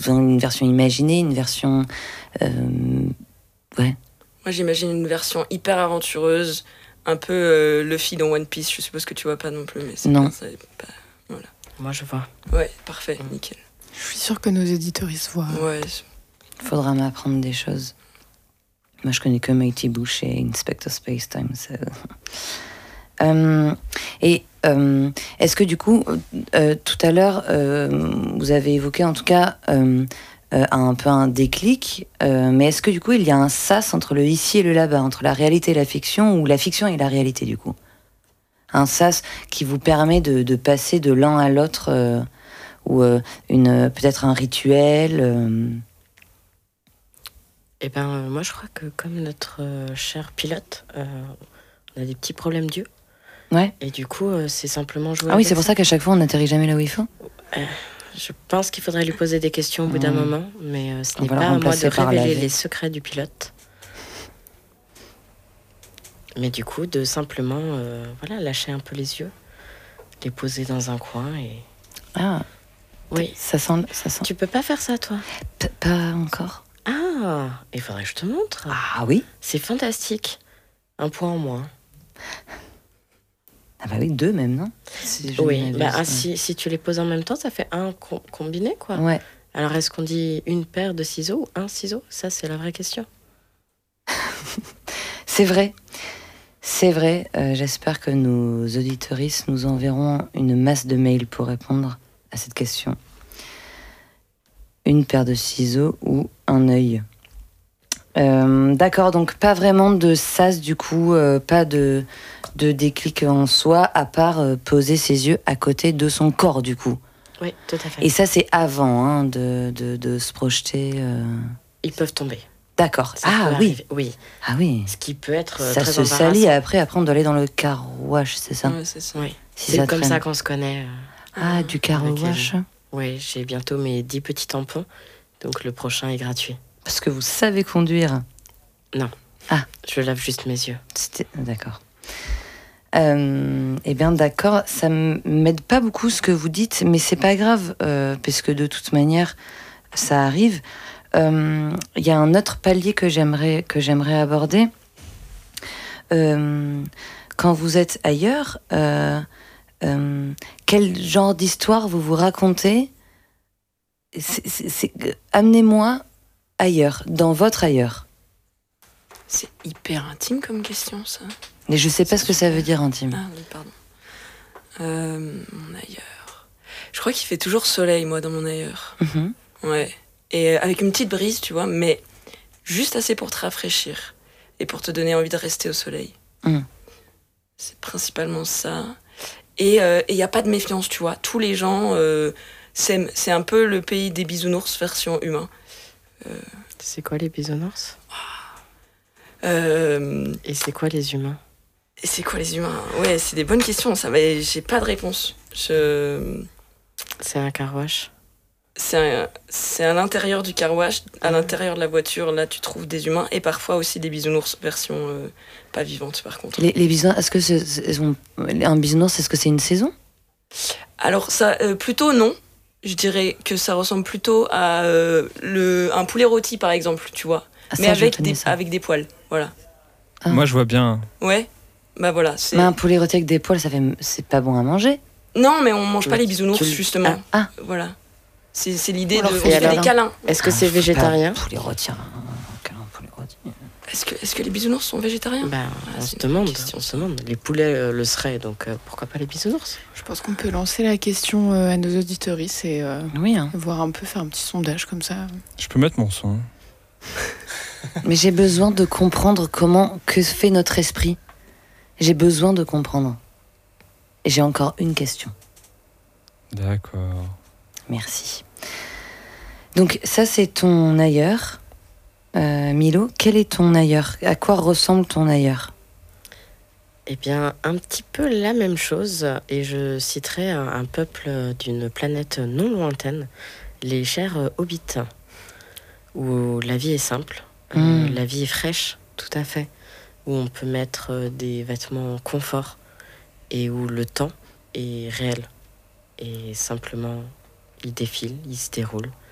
une version imaginée, une version... ouais. Moi, j'imagine une version hyper aventureuse, un peu Luffy dans One Piece. Je suppose que tu vois pas non plus, mais c'est non. Pas, voilà. Moi, je vois. Ouais, parfait, nickel. Je suis sûre que nos éditoristes voient. Ouais. Faudra m'apprendre des choses. Moi, je connais que Mighty Boosh et Inspector Spacetime. Est-ce que du coup, tout à l'heure, vous avez évoqué en tout cas un peu un déclic, mais est-ce que du coup, il y a un sas entre le ici et le là-bas, entre la réalité et la fiction, ou la fiction et la réalité du coup? Un sas qui vous permet de passer de l'un à l'autre, ou peut-être un rituel Eh ben, moi, je crois que comme notre cher pilote, on a des petits problèmes d'yeux. Ouais. Et du coup, c'est simplement jouer. Ah oui, c'est pour ça qu'à chaque fois, on n'atterrit jamais là où il faut. Je pense qu'il faudrait lui poser des questions au bout d'un moment, mais ce n'est va pas le à moi de remplacer par révéler la les secrets du pilote. Mais du coup, de simplement lâcher un peu les yeux, les poser dans un coin et... Ah, oui. Ça sent... Tu peux pas faire ça, toi? Pas encore. Ah, il faudrait que je te montre. Ah oui? C'est fantastique. Un point en moins. Ah bah oui, 2 même, non? Oui, si tu les poses en même temps, ça fait un combiné, quoi. Ouais. Alors, est-ce qu'on dit une paire de ciseaux ou un ciseau? Ça, c'est la vraie question. C'est vrai. C'est vrai. J'espère que nos auditeuristes nous enverront une masse de mails pour répondre à cette question. Une paire de ciseaux ou un œil. D'accord, donc pas vraiment de sas du coup, pas de déclic en soi, à part poser ses yeux à côté de son corps du coup. Oui, tout à fait. Et ça c'est avant de se projeter. Ils peuvent tomber. D'accord. Ça peut oui. arriver. Oui. Ah oui. Ce qui peut être ça très se embarrassant. salit après on doit aller dans le car wash, c'est ça? Ouais, c'est ça. Oui. Si c'est ça comme traîne. ça qu'on se connaît. Du car wash. Oui, j'ai bientôt mes 10 petits tampons, donc le prochain est gratuit. Parce que vous savez conduire. Non. Ah. Je lave juste mes yeux. D'accord. Eh bien, d'accord. Ça m'aide pas beaucoup ce que vous dites, mais c'est pas grave, parce que de toute manière, ça arrive. Il y a un autre palier que j'aimerais aborder. Quand vous êtes ailleurs, quel genre d'histoire vous racontez? Amenez-moi ailleurs, dans votre ailleurs. C'est hyper intime comme question, ça. Mais je sais pas ce que ça veut dire intime. Ah oui, pardon. Mon ailleurs. Je crois qu'il fait toujours soleil, moi, dans mon ailleurs. Mm-hmm. Ouais. Et avec une petite brise, tu vois, mais juste assez pour te rafraîchir et pour te donner envie de rester au soleil. Mm. C'est principalement ça. Et il n'y a pas de méfiance, tu vois. Tous les gens, c'est un peu le pays des bisounours version humain. C'est quoi les bisounours? Et c'est quoi les humains? Et c'est quoi les humains? Ouais, c'est des bonnes questions, ça, mais j'ai pas de réponse. C'est un car wash? C'est à l'intérieur du car wash, à l'intérieur de la voiture, là tu trouves des humains et parfois aussi des bisounours version pas vivante par contre. Les bisounours, est-ce que un bisounours, est-ce que c'est une saison? Alors ça, plutôt non. Je dirais que ça ressemble plutôt à un poulet rôti par exemple, tu vois. Mais avec des poils, voilà. Ah. Moi je vois bien. Ouais, bah voilà. Mais un poulet rôti avec des poils, c'est pas bon à manger. Non, mais on mange pas les bisounours justement. Ah. Voilà. C'est l'idée de fait des câlins. Est-ce que c'est végétarien? Poulet rôti, poulet rôti. Est-ce que les bisounours sont végétariens? On se demande. Les poulets le seraient, donc pourquoi pas les bisounours? Je pense qu'on peut lancer la question à nos auditeuristes et voir un peu, faire un petit sondage comme ça. Je peux mettre mon son. Mais j'ai besoin de comprendre que fait notre esprit. J'ai besoin de comprendre. Et j'ai encore une question. D'accord. Merci. Donc ça, c'est ton ailleurs. Milo, quel est ton ailleurs? À quoi ressemble ton ailleurs? Eh bien, un petit peu la même chose. Et je citerai un peuple d'une planète non lointaine, les chers hobbits, où la vie est simple, la vie est fraîche, tout à fait, où on peut mettre des vêtements confort et où le temps est réel. Et simplement, il défile, il se déroule.